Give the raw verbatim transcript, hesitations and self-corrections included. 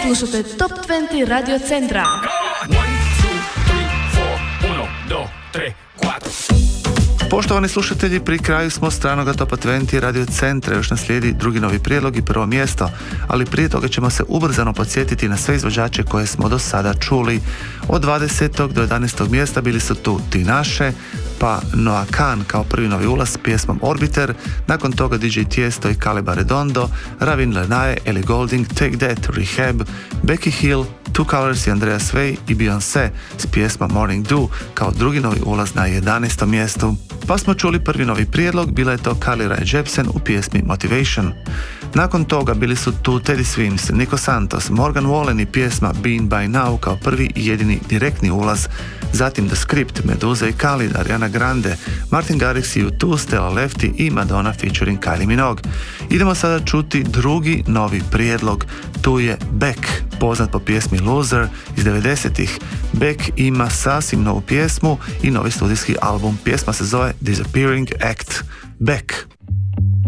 Slušate Top dvadeset Radio Centra. Poštovani slušatelji, pri kraju smo stranoga Topa dvadeset Radio Centra. Još nas slijedi drugi novi prijedlog i prvo mjesto, ali prije toga ćemo se ubrzano podsjetiti na sve izvođače koje smo do sada čuli. Od dvadesetog do jedanaestog mjesta bili su tu Ti Naše, pa Noah Kahan kao prvi novi ulaz s pjesmom Orbiter, nakon toga D J Tiesto i Caleba Redondo, Ravin Lenae, Ellie Goulding, Take That, Rehab, Becky Hill, Two Colors i Andrea Svej i Beyoncé s pjesmom Morning Dew kao drugi novi ulaz na jedanaestom mjestu. Pa smo čuli prvi novi prijedlog, bila je to Carly Rae Jepsen u pjesmi Motivation. Nakon toga bili su tu Teddy Swims, Nico Santos, Morgan Wallen i pjesma Been By Now kao prvi i jedini direktni ulaz. Zatim The Script, Meduza i Khalid, Ariana Grande, Martin Garrix i U dva, Stella Lefty i Madonna featuring Kylie Minogue. Idemo sada čuti drugi novi prijedlog. Tu je Beck, poznat po pjesmi Loser iz devedesetih. Beck ima sasvim novu pjesmu i novi studijski album. Pjesma se zove Disappearing Act. Beck.